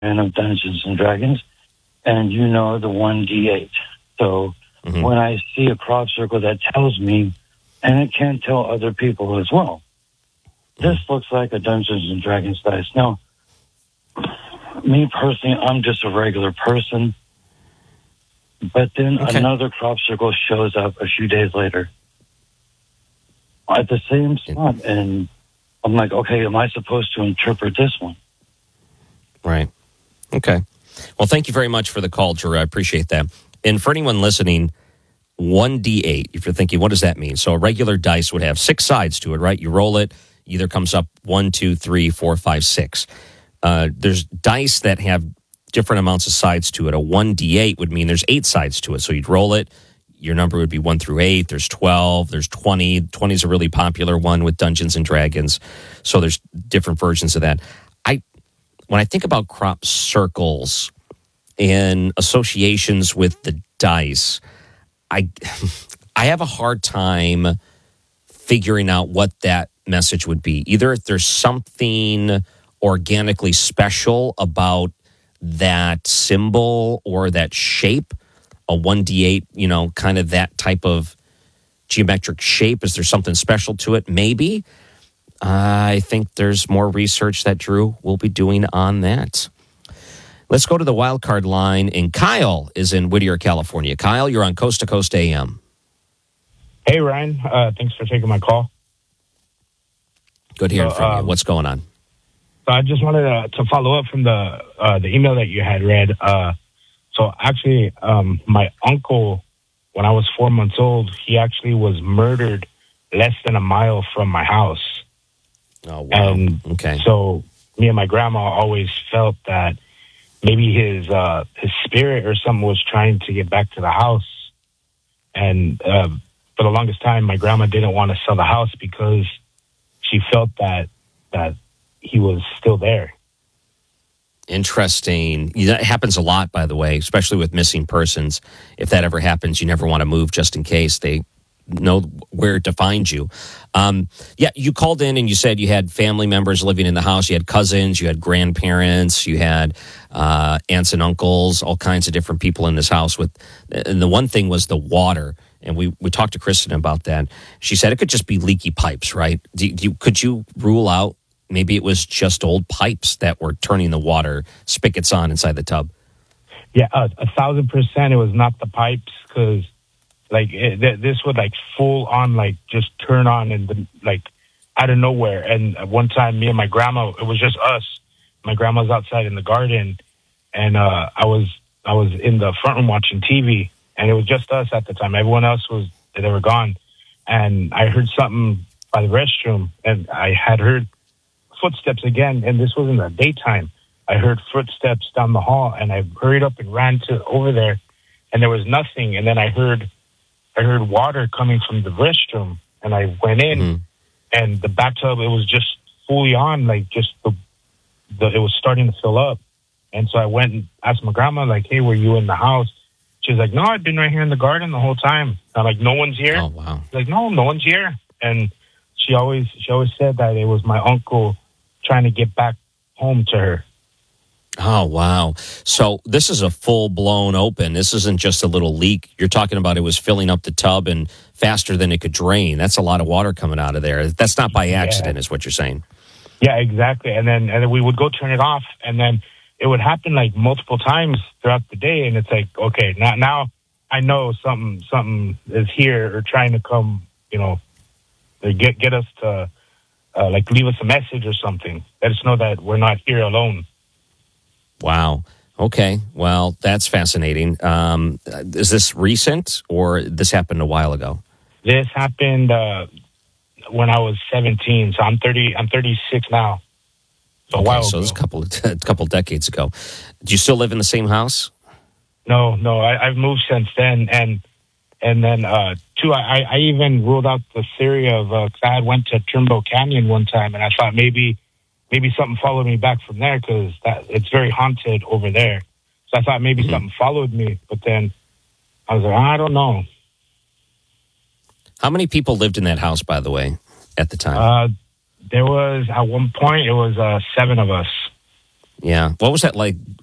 fan of Dungeons and Dragons, and you know the 1d8. So when I see a crop circle that tells me, and it can tell other people as well, this looks like a Dungeons and Dragons dice. Now, me personally, I'm just a regular person, but then another crop circle shows up a few days later at the same spot, and I'm like, okay, am I supposed to interpret this one? Right. Okay. Well, thank you very much for the call, Drew. I appreciate that. And for anyone listening, 1d8, if you're thinking, what does that mean? So a regular dice would have 6 sides to it, right? You roll it, either comes up 1, 2, 3, 4, 5, 6. There's dice that have different amounts of sides to it. A 1d8 would mean there's 8 sides to it. So you'd roll it. Your number would be 1 through 8. There's 12. There's 20. 20 is a really popular one with Dungeons and Dragons. So there's different versions of that. When I think about crop circles and associations with the dice, I have a hard time figuring out what that message would be. Either there's something organically special about that symbol or that shape, a 1d8, kind of that type of geometric shape. Is there something special to it? Maybe. I think there's more research that Drew will be doing on that. Let's go to the wild card line, and Kyle is in Whittier, California. Kyle, you're on Coast to Coast AM. Hey, Ryan. Thanks for taking my call. Good hearing from you. What's going on? So I just wanted to follow up from the email that you had read. So actually, my uncle, when I was 4 months old, he actually was murdered less than a mile from my house. Oh, wow. And so me and my grandma always felt that maybe his spirit or something was trying to get back to the house. And for the longest time, my grandma didn't want to sell the house because she felt that he was still there. Interesting. That happens a lot, by the way, especially with missing persons. If that ever happens, you never want to move just in case they know where to find you. You called in and you said you had family members living in the house. You had cousins, you had grandparents, you had aunts and uncles, all kinds of different people in this house. And the one thing was the water. And we talked to Kristen about that. She said it could just be leaky pipes, right? Could you rule out maybe it was just old pipes that were turning the water spigots on inside the tub? Yeah, 1,000% it was not the pipes, because this would full on just turn on and out of nowhere. And one time, me and my grandma, it was just us. My grandma's outside in the garden, and I was in the front room watching TV, and it was just us at the time. Everyone else they were gone, and I heard something by the restroom, and I had heard footsteps again, and this was in the daytime. I heard footsteps down the hall, and I hurried up and ran over there, and there was nothing. And then I heard water coming from the restroom, and I went in, and the bathtub, it was just fully on, it was starting to fill up. And so I went and asked my grandma, hey, were you in the house? She's like, no, I've been right here in the garden the whole time. I'm like, no one's here? Oh, wow. She's like, no one's here. And she always said that it was my uncle trying to get back home to her. Oh, wow. So this is a full-blown open. This isn't just a little leak. You're talking about it was filling up the tub and faster than it could drain. That's a lot of water coming out of there. That's not by accident, is what you're saying. Yeah, exactly. And then we would go turn it off, and then it would happen multiple times throughout the day. And it's okay, now I know something is here or trying to come, get us to leave us a message or something. Let us know that we're not here alone. Wow. Okay. Well, that's fascinating. Is this recent, or this happened a while ago? This happened when I was 17. So I'm 30. I'm 36 now. So a while ago. So it's a couple decades ago. Do you still live in the same house? No. I've moved since then, and then too. I even ruled out the theory of cause I had went to Trimbo Canyon one time, and I thought maybe something followed me back from there, because it's very haunted over there. So I thought maybe something followed me, but then I was like, I don't know. How many people lived in that house, by the way, at the time? There was, at one point, it was 7 of us. Yeah. What was that like